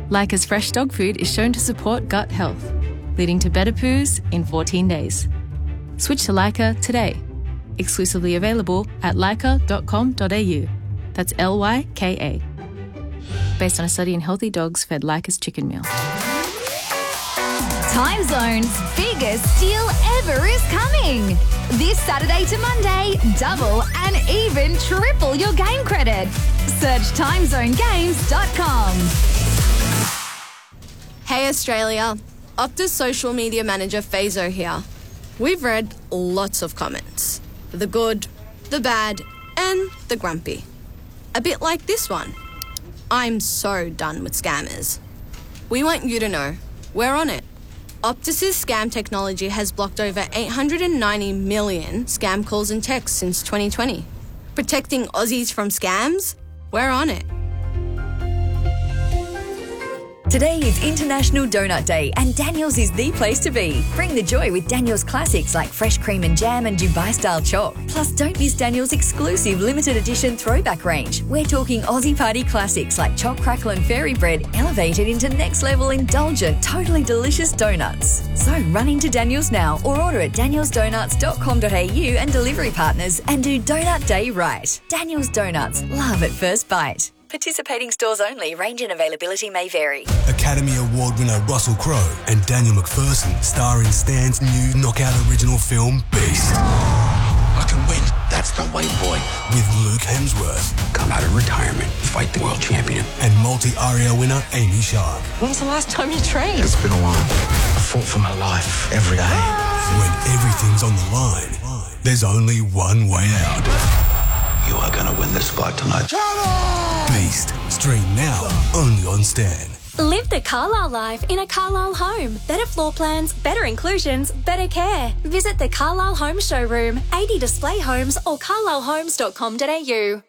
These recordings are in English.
Leica's fresh dog food is shown to support gut health, leading to better poos in 14 days. Switch to Leica today. Exclusively available at leica.com.au. That's Lyka. Based on a study in healthy dogs fed Leica's chicken meal. Time Zone's biggest deal ever is coming. This Saturday to Monday, double and even triple your game credit. Search timezonegames.com. Hey Australia, Optus social media manager Fazo here. We've read lots of comments. The good, the bad, and the grumpy. A bit like this one. I'm so done with scammers. We want you to know, we're on it. Optus's scam technology has blocked over 890 million scam calls and texts since 2020. Protecting Aussies from scams? We're on it. Today is International Donut Day and Daniel's is the place to be. Bring the joy with Daniel's classics like fresh cream and jam and Dubai-style choc. Plus, don't miss Daniel's exclusive limited edition throwback range. We're talking Aussie party classics like choc, crackle and fairy bread elevated into next-level indulgent, totally delicious donuts. So run into Daniel's now or order at danielsdonuts.com.au and delivery partners and do Donut Day right. Daniel's Donuts, love at first bite. Participating stores only. Range and availability may vary. Academy Award winner Russell Crowe and Daniel McPherson star in Stan's new knockout original film Beast. I can win. That's the way, boy. With Luke Hemsworth. Come out of retirement, fight the world champion. And multi-ARIA winner Amy Shark. When's the last time you trained? It's been a while. I fought for my life every day. When everything's on the line, there's only one way out. You are going to win this fight tonight. Beast. Stream now, only on Stan. Live the Carlisle life in a Carlisle home. Better floor plans, better inclusions, better care. Visit the Carlisle Home Showroom, 80 display homes or carlislehomes.com.au.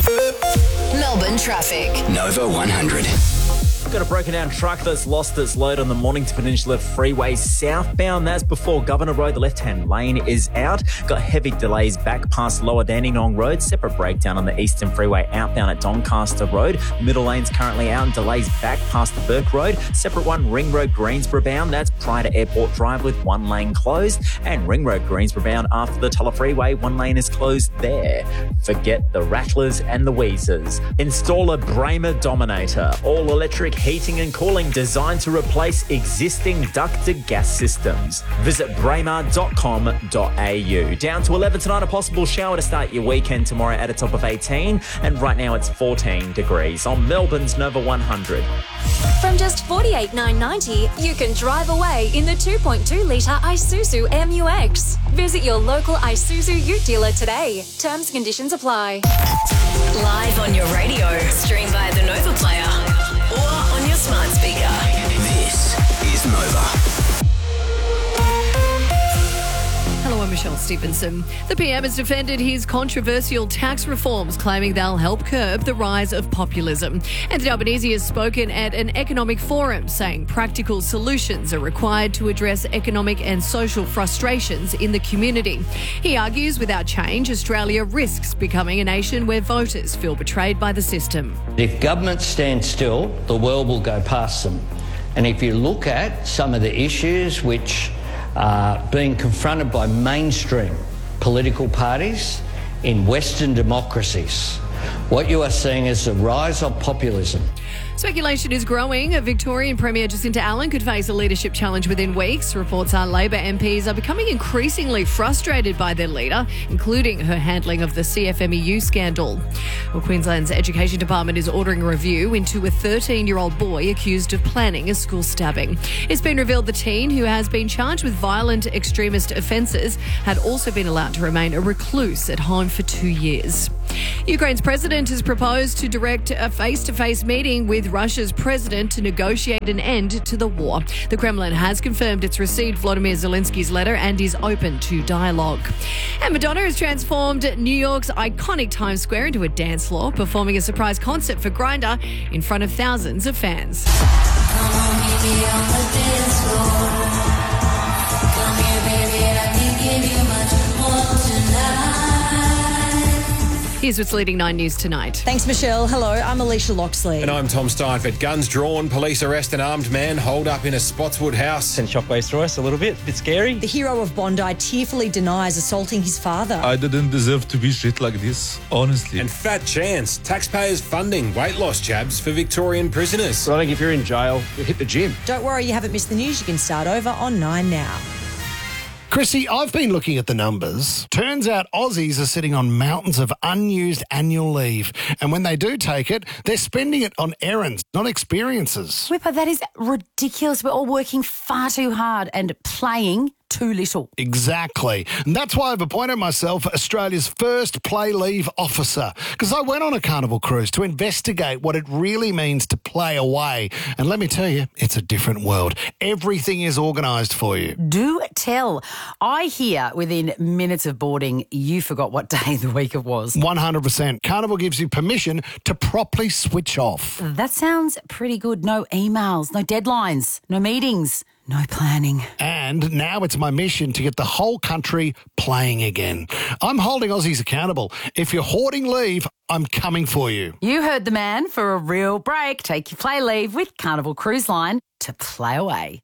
Melbourne traffic. Nova 100. Got a broken down truck that's lost its load on the Mornington Peninsula Freeway southbound. That's before Governor Road. The left-hand lane is out. Got heavy delays back past Lower Dandenong Road. Separate breakdown on the Eastern Freeway outbound at Doncaster Road. Middle lane's currently out and delays back past the Burke Road. Separate one, Ring Road Greensborough bound. That's prior to Airport Drive with one lane closed. And Ring Road Greensborough bound after the Tulla Freeway. One lane is closed there. Forget the Rattlers and the Wheezers. Install a Bramer Dominator. All electric heating and cooling designed to replace existing ducted gas systems. Visit braemar.com.au. Down to 11 tonight, a possible shower to start your weekend tomorrow at a top of 18. And right now it's 14 degrees on Melbourne's Nova 100. From just $48,990, you can drive away in the 2.2-litre Isuzu MU-X. Visit your local Isuzu Ute dealer today. Terms and conditions apply. Live on your radio, stream via the Nova Player or on your smart speaker. This is Nova. Hello, I'm Michelle Stevenson. The PM has defended his controversial tax reforms, claiming they'll help curb the rise of populism. Anthony Albanese has spoken at an economic forum, saying practical solutions are required to address economic and social frustrations in the community. He argues without change, Australia risks becoming a nation where voters feel betrayed by the system. If governments stand still, the world will go past them. And if you look at some of the issues which being confronted by mainstream political parties in Western democracies, what you are seeing is the rise of populism. Speculation is growing. Victorian Premier Jacinta Allen could face a leadership challenge within weeks. Reports are Labor MPs are becoming increasingly frustrated by their leader, including her handling of the CFMEU scandal. Well, Queensland's Education Department is ordering a review into a 13-year-old boy accused of planning a school stabbing. It's been revealed the teen, who has been charged with violent extremist offences, had also been allowed to remain a recluse at home for 2 years. Ukraine's president has proposed to direct a face-to-face meeting with Russia's president to negotiate an end to the war. The Kremlin has confirmed it's received Volodymyr Zelensky's letter and is open to dialogue. And Madonna has transformed New York's iconic Times Square into a dance floor, performing a surprise concert for Grindr in front of thousands of fans. Come on, meet me on the dance floor. Come here, baby, I can give you much more tonight. Here's what's leading 9 News tonight. Thanks, Michelle. Hello, I'm Alicia Loxley. And I'm Tom Steinford. Guns drawn, police arrest an armed man holed up in a Spotswood house. Sent shockwaves through us a little bit scary. The hero of Bondi tearfully denies assaulting his father. I didn't deserve to be shit like this, honestly. And fat chance, taxpayers funding weight loss jabs for Victorian prisoners. So I think if you're in jail, you hit the gym. Don't worry, you haven't missed the news. You can start over on 9 now. Chrissy, I've been looking at the numbers. Turns out Aussies are sitting on mountains of unused annual leave. And when they do take it, they're spending it on errands, not experiences. Whipper, that is ridiculous. We're all working far too hard and playing too little. Exactly. And that's why I've appointed myself Australia's first play leave officer. Because I went on a carnival cruise to investigate what it really means to play away. And let me tell you, it's a different world. Everything is organised for you. Do tell. I hear within minutes of boarding, you forgot what day of the week it was. 100%. Carnival gives you permission to properly switch off. That sounds pretty good. No emails, no deadlines, no meetings. No planning. And now it's my mission to get the whole country playing again. I'm holding Aussies accountable. If you're hoarding leave, I'm coming for you. You heard the man. For a real break, take your play leave with Carnival Cruise Line to play away.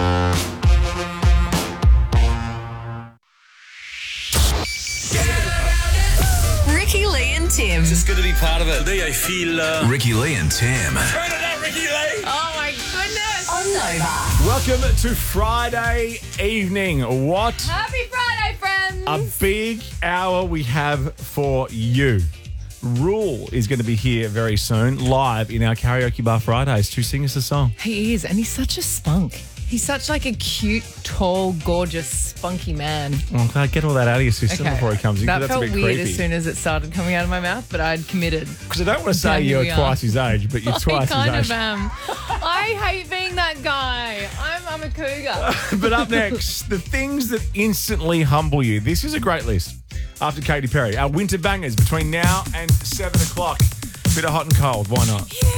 Ricky Lee and Tim. Just good to be part of it. Today I feel... Ricky Lee and Tim. Turn it up, Ricky Lee. Oh, my goodness. On Nova. Welcome to Friday evening. What Happy Friday, friends. a big hour we have for you. Rule is going to be here very soon, live in our Karaoke Bar Fridays to sing us a song. He is, and he's such a spunk. He's such like a cute, tall, gorgeous, spunky man. Well, get all that out of your system before he comes in. That That's felt a bit weird creepy. as soon as it started coming out of my mouth, but I'd committed. Because I don't want to say you're twice his age, but you're twice his age. I kind of am. I hate being that guy. I'm a cougar. But up next, the things that instantly humble you. This is a great list. After Katy Perry, our winter bangers between now and 7 o'clock. Bit of hot and cold, why not?